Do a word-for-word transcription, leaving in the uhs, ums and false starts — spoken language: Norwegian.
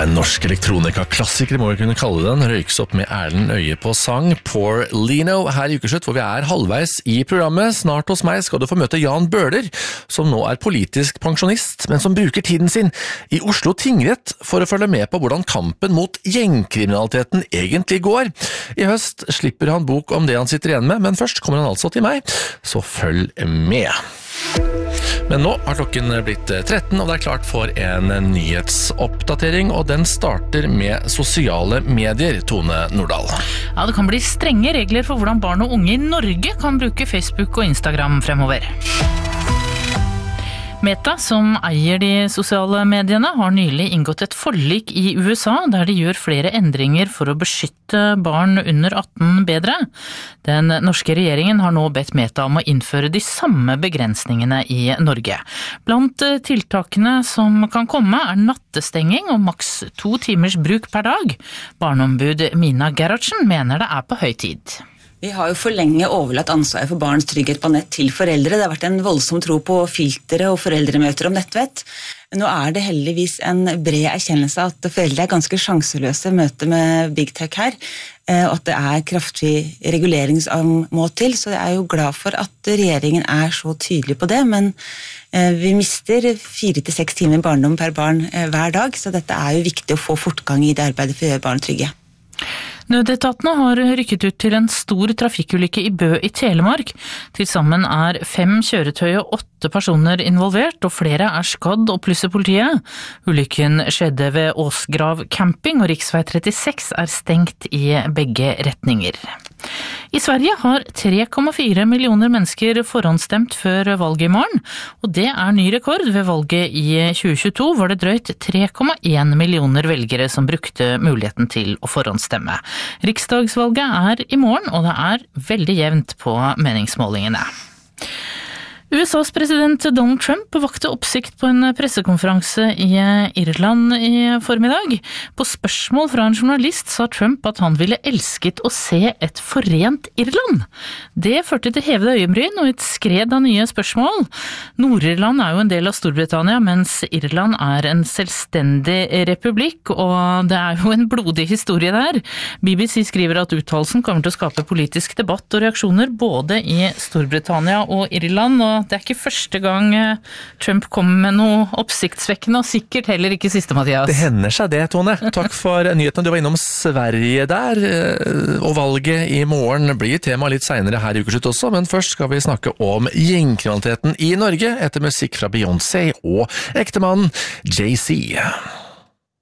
En norsk elektronika-klassiker må vi kunne kalle den, røykes opp med Erlend Øye på sang, Poor Lino, her i Ukeslutt, hvor vi er halvveis i programmet. Snart hos meg skal du få møte Jan Bøhler, som nå er politisk pensjonist, men som bruker tiden sin i Oslo tingrett for å følge med på hvordan kampen mot gjengkriminaliteten egentlig går. I høst slipper han bok om det han sitter igjen med, men først kommer han altså til meg, så følg med. Men nå har klokken blitt tretten, og det er klart for en nyhetsoppdatering, og den starter med sosiale medier, Tone Nordahl. Ja, det kan bli strenge regler for hvordan barn og unge i Norge kan bruke Facebook og Instagram fremover. Meta, som eier de sosiale mediene, har nylig inngått et forlik i U S A der de gjør flere endringer for å beskytte barn under atten bedre. Den norske regjeringen har nå bedt Meta om å innføre de samme begrensningene i Norge. Blant tiltakene som kan komme er nattestenging og maks to timers bruk per dag. Barneombud Mina Gerhardsen mener det er på høy tid. Vi har jo for lenge overlatt ansvaret for barns trygghet på nett til foreldre. Det har vært en voldsom tro på filtre og foreldremøter om nettvett. Nå er det heldigvis en bred erkjennelse at foreldre er ganske sjanseløse i møte med Big Tech her, og at det er kraftig regulering som må til, så jeg er jo glad for at regjeringen er så tydelig på det, men vi mister fire til seks timer barndom per barn hver dag, så dette er jo viktig å få fortgang i det arbeidet for å gjøre barn trygge. Nødetatene har rykket ut til en stor trafikkulykke i Bø i Telemark. Til sammen er fem kjøretøy og åtte personer involvert, og flere er skadd, opplyser politiet. Ulykken skjedde ved Åsgrav camping, og riksvei trettiseks er stengt i begge retninger. I Sverige har tre komma fire millioner mennesker forhåndsstemt før valget i morgen, og det er ny rekord. Ved valget i tjue tjueto var det drøyt tre komma en millioner velgere som brukte muligheten til å forhåndsstemme. Riksdagsvalget er i morgen, og det er veldig jevnt på meningsmålingene. U S A's president Donald Trump vakte oppsikt på en pressekonferanse i Irland i formiddag. På spørsmål fra en journalist sa Trump at han ville elsket å se et forent Irland. Det førte til hevede øyenbryn og et skred av nye spørsmål. Nord-Irland er jo en del av Storbritannia, mens Irland er en selvstendig republikk, og det er jo en blodig historie der. B B C skriver at uttalelsen kommer til å skape politisk debatt og reaksjoner både i Storbritannia og Irland, og det er ikke første gang Trump kom med noe oppsiktsvekkende, og sikkert heller ikke siste, Mathias. Det hender seg det, Tone. Takk for nyhetene. Du var innom Sverige der, og valget i morgen blir tema litt senere her i Ukeslutt også, men først skal vi snakke om gjengkriminaliteten i Norge etter musikk fra Beyoncé og ektemannen Jay-Z.